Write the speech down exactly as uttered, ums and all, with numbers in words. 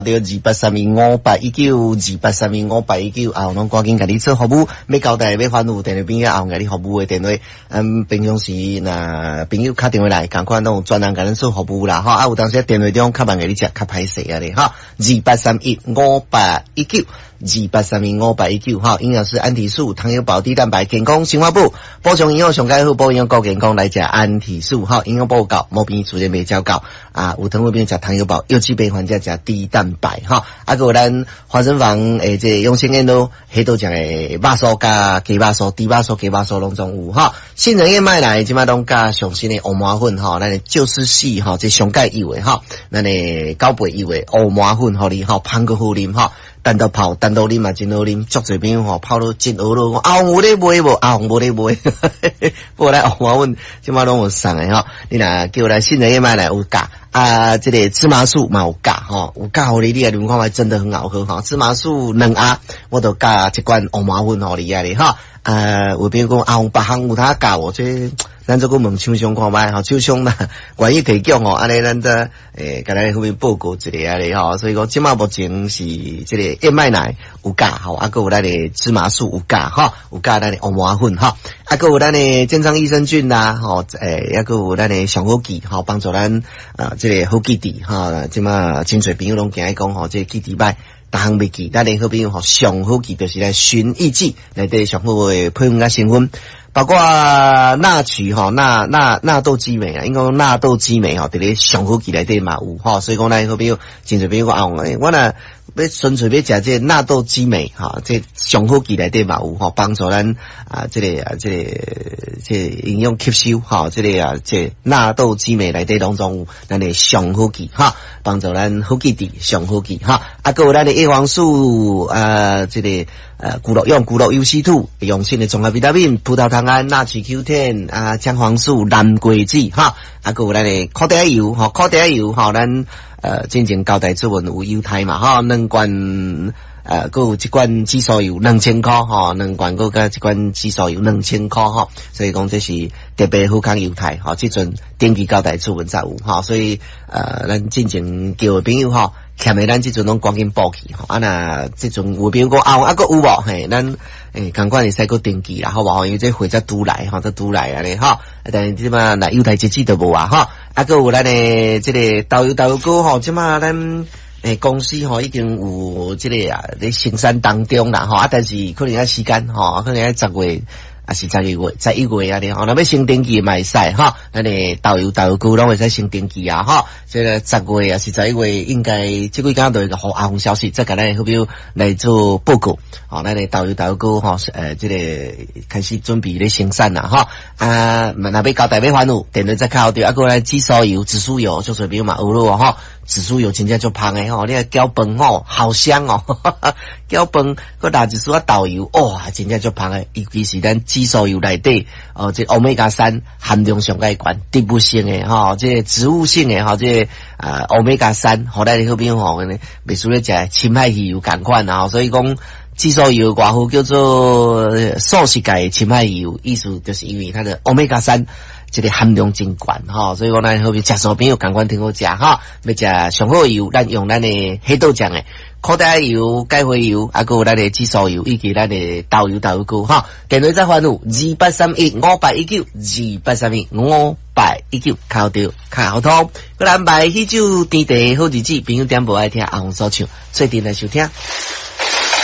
对，二八三二五八一九，二八三二五八一九，啊，拢赶紧甲你做服务，要交代要反复电话朋友后甲你服务的电话，嗯，平常时那朋友打电话来，赶快拢有专人甲咱做服务啦，哈，啊，有当时电话中较慢甲你接，较歹势啊咧，哈，二八三一五八一九。二八三二五八一九哈，营养师安体素、糖油保低蛋白、健康生活补，补充营养上解好，保养高健康来食安体素哈，营养补够，毛病出现未照够啊，有糖尿病食糖油保，有疾病患者食低蛋白哈，啊个咱花生坊诶，这用心烟咯，迄度食诶肉酥加鸡肉酥、猪肉酥、鸡肉酥拢总有哈，杏仁燕麦奶即马拢加上新诶乌麻粉哈，咱诶旧丝细哈，这上解有诶哈，咱诶高倍有诶乌麻粉互你哈，芳个好啉哈。单独泡，单独啉嘛真好啉，足侪朋友吼泡到真好咯。啊，有咧卖无？啊，无咧卖。不过来哦，我问，即马拢有送诶吼。你若叫来杏仁燕麦奶有价啊，这个芝麻素嘛有价吼，有价互你，你来啉看卖真的很好喝哈。芝麻素两盒，我都加一罐乌麻粉互你啊咧哈。啊，有朋友讲啊，有别项有他教我这。咱做个问厂商看卖吼，厂商啦，愿意提供吼，安尼咱则诶，甲咱后面报告一下咧吼，所以讲即马目前是即个燕麦奶有价吼，啊个有咱的芝麻素有价吼，有价咱的乌麻粉吼，啊个有咱的健康益生菌啦吼，诶，啊个有咱的上好记吼，帮助咱啊即个好记忆吼，即马真侪朋友拢惊伊讲吼，即个记忆歹。逐项袂记，咱联好朋友吼上好记就是咱循益剂内底上好诶配方甲成分，包括钠曲吼、钠钠钠豆激酶啊，应该讲钠豆激酶吼，伫咧上好记内底嘛有吼，所以讲咱好朋友真侪朋友讲啊，我若要纯粹要食这纳豆激酶哈，这上好记内底嘛有哈，帮助咱啊这个啊这个这营养吸收哈，这个啊这纳豆激酶内底当中咱的上好记哈，帮助咱好记忆上好记哈，啊个有咱的叶黄素啊这个呃骨肉用骨肉优 C 二用新的综合维他命、葡萄糖胺、钠曲 Q 十 啊姜黄素、蓝桂枝哈，啊个有咱的烤地油哈，烤地油哈咱。呃，进前交代做文有优待嘛，哈，两罐呃，还有一罐紫苏油两千块哈，两罐还加一罐紫苏油两千块哈，所以讲这是特别好康优待哈，这阵登记交代做文才有哈，所以呃，咱进前叫的朋友哈，欠的咱这阵拢赶紧报去哈，啊那这阵有朋友讲啊，啊个有无嘿，咱诶，赶快会使个登记啦，好不好？因为这会才拄来哈，才拄来啊咧哈，但是即嘛那优待日子都无啊哈。啊，个有咱诶，即个导游导游哥吼，即马咱诶公司吼已经有即个啊咧生产当中啦吼，啊，但是可能要时间吼，可能要十月啊是十一月，十一月啊咧吼，那要先登记嘛会使哈，咱诶导游导游哥拢会使先登记啊哈，即个十月啊是十一月，应该即几工都会个好阿红消息，再甲咱好比如来做报告，吼，咱诶导游导游哥吼，诶，即个开始准备咧生产啦哈，啊，若要交代要还有，电话再靠着，啊，个来紫苏油、紫苏油，就随便嘛学咯吼。紫苏油真正足芳诶吼，你个搅饭吼好香哦，搅饭佮打一丝啊豆油，哇，真正足芳诶，尤其是咱紫苏油内底，哦，这欧米伽三含量上介悬，植物性诶吼，这植物性诶吼，这啊欧米伽三，互咱好边吼，袂输咧食深海鱼油共款啊，所以讲紫苏油外号叫做素食界深海鱼油，意思就是因为它的欧米伽三。这个含量真悬哈，所以讲咱好比食素朋友赶快挺好食哈，要食上好油，咱用咱的黑豆酱诶，烤带油、钙花油，啊个有咱的紫苏油以及咱的豆油豆油膏哈。电话再还有二八三一五八一九，二八三一五八一九，靠着靠通，个安排喜酒甜茶好日子，朋友点播爱听阿红所唱，做阵来收听。